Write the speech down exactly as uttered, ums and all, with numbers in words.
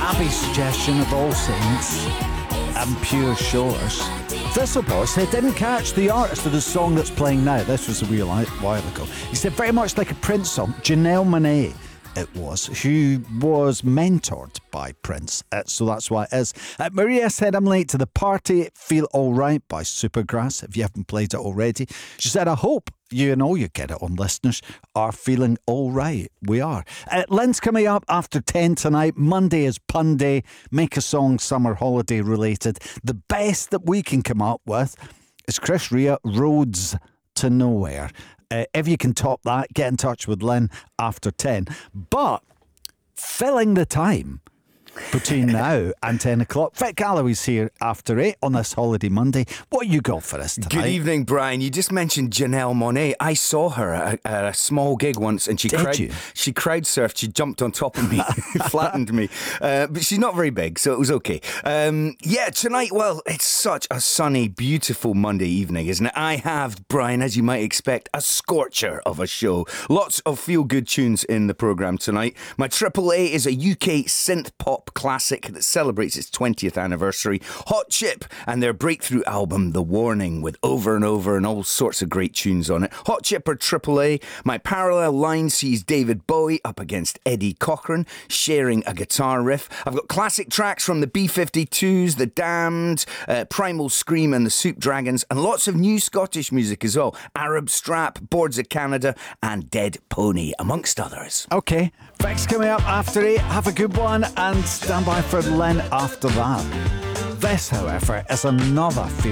Abby's suggestion of All Saints and Pure Shores. Thistlebot said, didn't catch the artist of the song that's playing now. This was a real while ago. He said, very much like a Prince song. Janelle Monáe it was, who was mentored by Prince. Uh, so that's why it is. Uh, Maria said, I'm late to the party. Feel All Right by Supergrass, if you haven't played it already. She said, I hope you and all you get it on listeners are feeling all right. We are. Uh, Lynn's coming up after ten tonight. Monday is Pun Day. Make a song summer holiday related. The best that we can come up with is Chris Rea, Roads to Nowhere. Uh, if you can top that, get in touch with Lynn after ten. But filling the time between now and ten o'clock, Vic Galloway's here after eight on this holiday Monday. What you got for us tonight? Good evening, Brian. You just mentioned Janelle Monáe. I saw her at a, at a small gig once, and she Did crowd, you? she crowd surfed. She jumped on top of me, flattened me. Uh, but she's not very big, so it was okay. Um, yeah, tonight, well, it's such a sunny, beautiful Monday evening, isn't it? I have, Brian, as you might expect, a scorcher of a show. Lots of feel-good tunes in the programme tonight. My Triple A is a U K synth pop classic that celebrates its twentieth anniversary. Hot Chip and their breakthrough album The Warning, with Over and Over and all sorts of great tunes on it. Hot Chip or Triple A. My Parallel Line sees David Bowie up against Eddie Cochran, sharing a guitar riff. I've got classic tracks from the B fifty-twos, The Damned, uh, Primal Scream and the Soup Dragons, and lots of new Scottish music as well. Arab Strap, Boards of Canada and Dead Pony, amongst others. Okay, Vic's coming up after eight. Have a good one and stand by for Lynn after that. This, however, is another feel